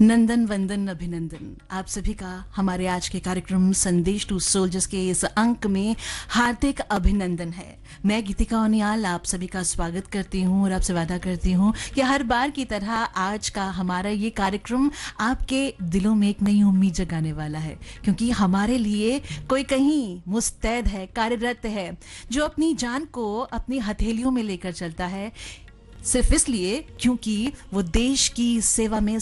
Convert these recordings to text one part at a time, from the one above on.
नंदन वंदन अभिनंदन आप सभी का हमारे आज के कार्यक्रम संदेश टू सोल्जर्स के इस अंक में हार्दिक अभिनंदन है। मैं गीतिका ओनियाल आप सभी का स्वागत करती हूं और आपसे वादा करती हूं कि हर बार की तरह आज का हमारा ये कार्यक्रम आपके दिलों में एक नई उम्मीद जगाने वाला है, क्योंकि हमारे लिए कोई कहीं मुस्तैद है, कार्यरत है, जो अपनी जान को अपनी हथेलियों में लेकर चलता है, सिर्फ इसलिए क्योंकि वो देश की सेवा में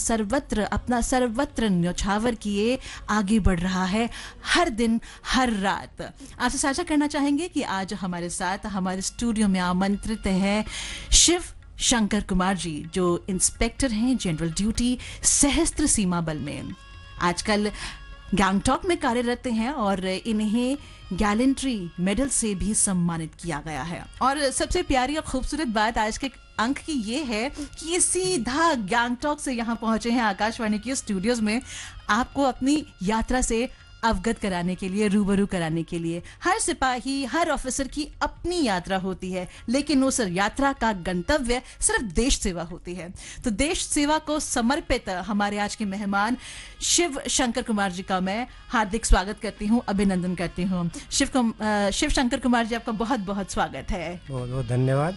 सर्वत्र न्यौछावर किए आगे बढ़ रहा है हर दिन हर रात। आपसे साझा करना चाहेंगे कि आज हमारे साथ हमारे स्टूडियो में आमंत्रित हैं शिव शंकर कुमार जी, जो इंस्पेक्टर हैं जनरल ड्यूटी सशस्त्र सीमा बल में। आजकल गैंगटॉक में कार्यरत हैं और इन्हें गैलेंट्री मेडल से भी सम्मानित किया गया है। और सबसे प्यारी और खूबसूरत बात आज के अंक की ये है कि ये सीधा गैंगटॉक से यहाँ पहुंचे हैं आकाशवाणी के स्टूडियोज में आपको अपनी यात्रा से अवगत कराने के लिए, रूबरू कराने के लिए। हर सिपाही, हर ऑफिसर की अपनी यात्रा होती है, लेकिन उस यात्रा का गंतव्य सिर्फ देश सेवा होती है। तो देश सेवा को समर्पित हमारे आज के मेहमान शिव शंकर कुमार जी का मैं हार्दिक स्वागत करती हूँ, अभिनंदन करती हूँ। शिव शंकर कुमार जी, आपका बहुत बहुत स्वागत है। बहुत बहुत धन्यवाद।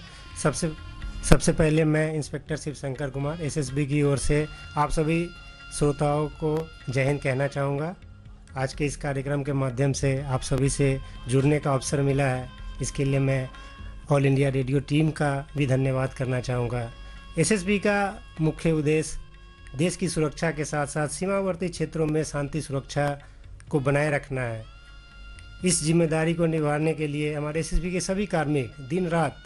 सबसे पहले मैं इंस्पेक्टर शिव शंकर कुमार एसएसबी की ओर से आप सभी श्रोताओं को जय हिंद कहना चाहूँगा। आज के इस कार्यक्रम के माध्यम से आप सभी से जुड़ने का अवसर मिला है, इसके लिए मैं ऑल इंडिया रेडियो टीम का भी धन्यवाद करना चाहूँगा। एसएसबी का मुख्य उद्देश्य देश की सुरक्षा के साथ साथ सीमावर्ती क्षेत्रों में शांति सुरक्षा को बनाए रखना है। इस जिम्मेदारी को निभाने के लिए हमारे एसएसबी के सभी कार्मिक दिन रात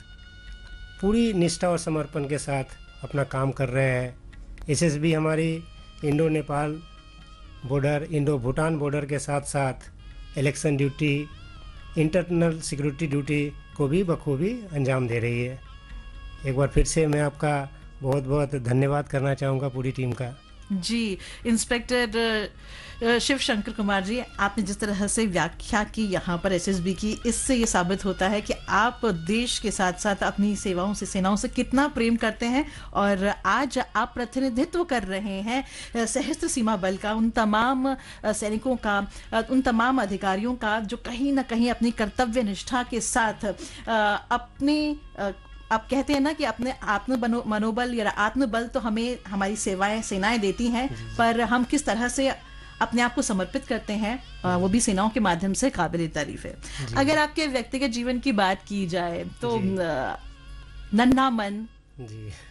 पूरी निष्ठा और समर्पण के साथ अपना काम कर रहे हैं। एसएसबी हमारी Indo Nepal border, Indo Bhutan border के साथ साथ election duty, internal security duty को भी बखूबी अंजाम दे रही है। एक बार फिर से मैं आपका बहुत बहुत धन्यवाद करना चाहूँगा पूरी टीम का। जी, इंस्पेक्टर शिव शंकर कुमार जी, आपने जिस तरह से व्याख्या की यहाँ पर एसएसबी की, इससे ये साबित होता है कि आप देश के साथ साथ अपनी सेवाओं से, सेनाओं से कितना प्रेम करते हैं। और आज आप प्रतिनिधित्व कर रहे हैं सशस्त्र सीमा बल का, उन तमाम सैनिकों का, उन तमाम अधिकारियों का जो कहीं ना कहीं अपनी कर्तव्य निष्ठा के साथ अपने आप कहते हैं ना कि अपने आत्म मनोबल या आत्मबल तो हमें हमारी सेनाएं देती हैं, पर हम किस तरह से अपने आप को समर्पित करते हैं वो भी सेनाओं के माध्यम से काबिल तारीफ है। अगर आपके व्यक्तिगत जीवन की बात की जाए तो नन्हा मन,